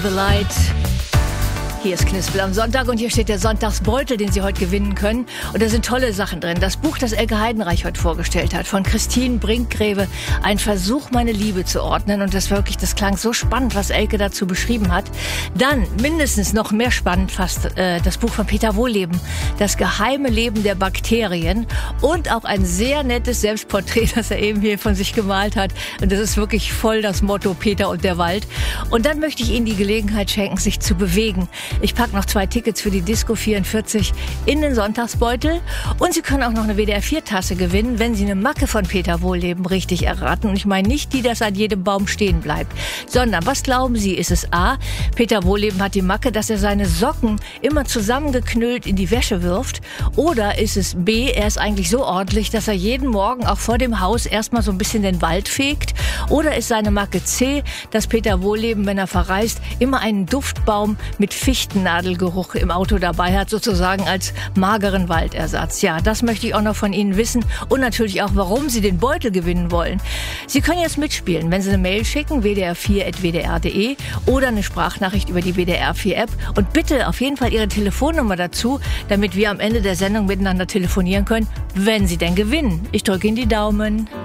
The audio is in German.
The Light. Hier ist Knispel am Sonntag und hier steht der Sonntagsbeutel, den Sie heute gewinnen können. Und da sind tolle Sachen drin. Das Buch, das Elke Heidenreich heute vorgestellt hat, von Christine Brinkgreve, ein Versuch, meine Liebe zu ordnen. Und das klang so spannend, was Elke dazu beschrieben hat. Dann mindestens noch mehr spannend fast das Buch von Peter Wohlleben, Das geheime Leben der Bakterien. Und auch ein sehr nettes Selbstporträt, das er eben hier von sich gemalt hat. Und das ist wirklich voll das Motto Peter und der Wald. Und dann möchte ich Ihnen die Gelegenheit schenken, sich zu bewegen. Ich packe noch 2 Tickets für die Disco 44 in den Sonntagsbeutel. Und Sie können auch noch eine WDR-4-Tasse gewinnen, wenn Sie eine Macke von Peter Wohlleben richtig erraten. Und ich meine nicht die, dass an jedem Baum stehen bleibt, sondern was glauben Sie, ist es A, Peter Wohlleben hat die Macke, dass er seine Socken immer zusammengeknüllt in die Wäsche wirft? Oder ist es B, er ist eigentlich so ordentlich, dass er jeden Morgen auch vor dem Haus erstmal so ein bisschen den Wald fegt? Oder ist seine Macke C, dass Peter Wohlleben, wenn er verreist, immer einen Duftbaum mit Fichtennadelgeruch im Auto dabei hat, sozusagen als mageren Waldersatz? Ja, das möchte ich auch noch von Ihnen wissen und natürlich auch, warum Sie den Beutel gewinnen wollen. Sie können jetzt mitspielen, wenn Sie eine Mail schicken, wdr4@wdr.de oder eine Sprachnachricht über die WDR4-App und bitte auf jeden Fall Ihre Telefonnummer dazu, damit wir am Ende der Sendung miteinander telefonieren können, wenn Sie denn gewinnen. Ich drücke Ihnen die Daumen.